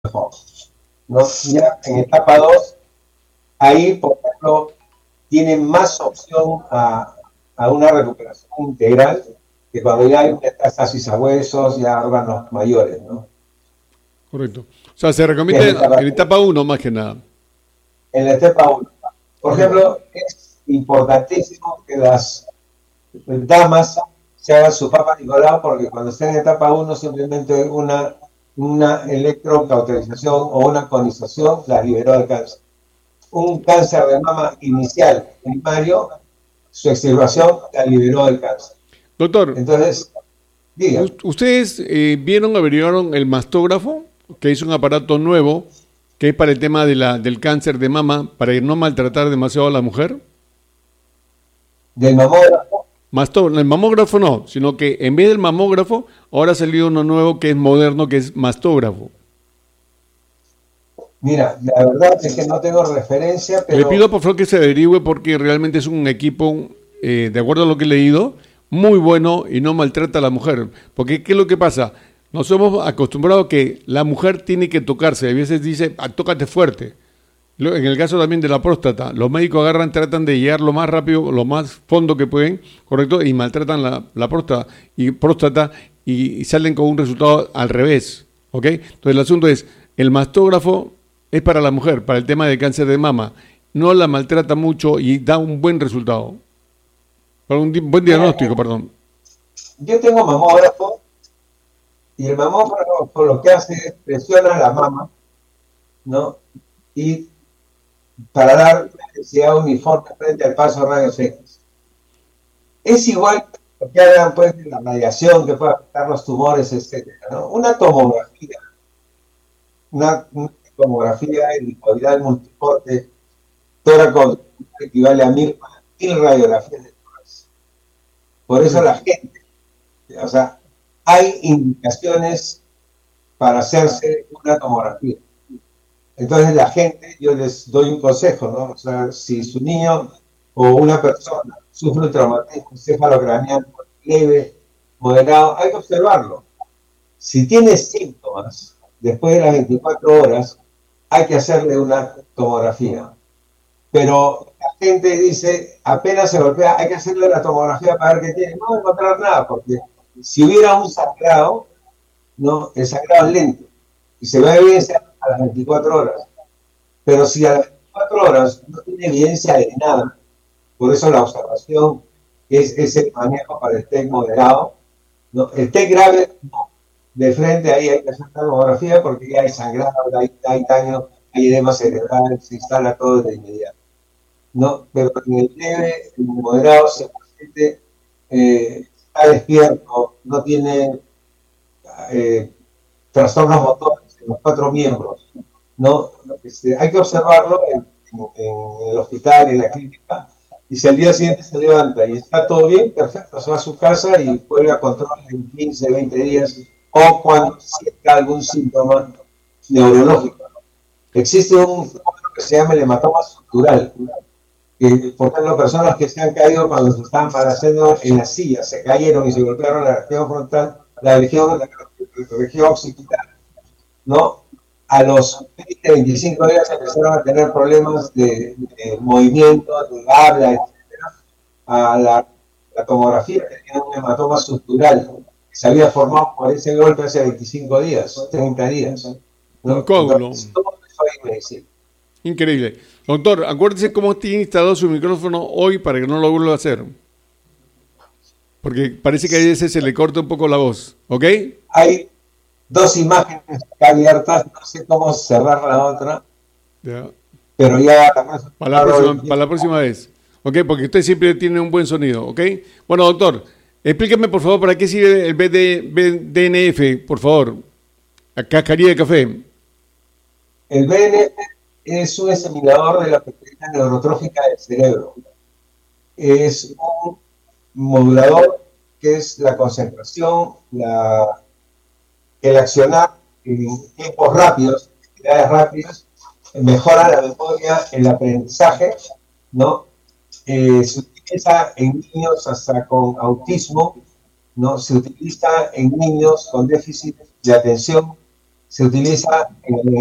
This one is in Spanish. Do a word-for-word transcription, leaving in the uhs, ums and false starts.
¿no? Ya en etapa dos, ahí, por ejemplo, tienen más opción a, a una recuperación integral que cuando ya hay metástasis a huesos, ya órganos mayores, ¿no? Correcto. O sea, se Que es la recomienda etapa, en etapa uno más que nada. en la etapa uno. Por Ujú. ejemplo, es importantísimo que las damas se hagan su Papa Nicolau porque cuando estén en etapa uno simplemente una, una electrocauterización o una conización las liberó del cáncer. Un cáncer de mama inicial, primario, su extirpación la liberó del cáncer. Doctor, Entonces, diga. ¿ustedes eh, vieron, averiguaron el mastógrafo, que es un aparato nuevo, que es para el tema de la, del cáncer de mama, para no maltratar demasiado a la mujer? Del mamógrafo. Mastó, el mamógrafo no, sino que en vez del mamógrafo, ahora ha salido uno nuevo que es moderno, que es mastógrafo. Mira, la verdad es que no tengo referencia, Le pero pido por favor que se averigüe porque realmente es un equipo, eh, de acuerdo a lo que he leído, muy bueno y no maltrata a la mujer. Porque ¿qué es lo que pasa? Nos hemos acostumbrado a que la mujer tiene que tocarse. A veces dice, ah, tócate fuerte. En el caso también de la próstata, los médicos agarran, tratan de llegar lo más rápido, lo más fondo que pueden, ¿correcto? Y maltratan la, la próstata, y, próstata y, y salen con un resultado al revés, ¿ok? Entonces el asunto es, el mastógrafo es para la mujer, para el tema del cáncer de mama. No la maltrata mucho y da un buen resultado. Para un di- buen mira, diagnóstico, perdón. yo tengo mamógrafo y el mamógrafo lo que hace es presiona la mama, ¿no? Y para dar una densidad uniforme frente al paso de rayos X. Es igual lo que hagan pues la radiación que puede afectar los tumores, etcétera, ¿no? Una tomografía, una, una tomografía helicoidal multiporte tóraco equivale a mil, mil radiografías de tórax. Por eso la Correcto. gente, o sea, hay indicaciones para hacerse una tomografía. Entonces la gente, yo les doy un consejo, ¿no? O sea, si su niño o una persona sufre un traumatismo cefalocraneal leve, moderado, hay que observarlo. Si tiene síntomas después de las veinticuatro horas, hay que hacerle una tomografía. Pero la gente dice, apenas se golpea, hay que hacerle la tomografía para ver qué tiene. No va a encontrar nada, porque si hubiera un sangrado, ¿no? El sangrado es lento y se va a evidenciar a las veinticuatro horas. Pero si a las veinticuatro horas no tiene evidencia de nada, por eso la observación es, es el manejo para el T E C moderado, ¿no? El T E C grave, no. De frente ahí hay que hacer la tomografía porque ya hay sangrado, hay, hay daño, hay edema cerebral, se instala todo de inmediato, ¿no? Pero en el leve, en el moderado, si el paciente eh, está despierto, no tiene eh, trastornos motores en los cuatro miembros, ¿no? Este, hay que observarlo en, en, en el hospital, en la clínica, y si al día siguiente se levanta y está todo bien, perfecto, se va a su casa y vuelve a control en quince, veinte días, o cuando sienta algún síntoma neurológico. Existe un fenómeno que se llama el hematoma estructural, que, por ejemplo, personas que se han caído cuando se estaban parando en la silla, se cayeron y se golpearon la región frontal, la región, la, la región occipital, ¿no? A los veinte, veinticinco días empezaron a tener problemas de, de movimiento, de habla, etcétera. A la, la tomografía tenía un hematoma estructural que se había formado por ese golpe hace veinticinco días, treinta días, Un ¿no? coágulo. Entonces, todo eso hay medicina. Increíble. Doctor, acuérdese cómo tiene instalado su micrófono hoy para que no lo vuelva a hacer. Porque parece que a veces se le corta un poco la voz. ¿Ok? Hay dos imágenes abiertas, no sé cómo cerrar la otra, Ya. pero ya Para la próxima, para la próxima vez. ¿Ok? Porque usted siempre tiene un buen sonido. ¿Ok? Bueno, doctor, explíqueme por favor para qué sirve el B D N F, por favor. La cascarilla de café. el B N F es un examinador de la proteína neurotrófica del cerebro. Es un modulador que es la concentración, la, el accionar en tiempos rápidos, actividades rápidas, mejora la memoria, el aprendizaje, ¿no? Eh, se utiliza en niños hasta con autismo, ¿no? Se utiliza en niños con déficit de atención, se utiliza en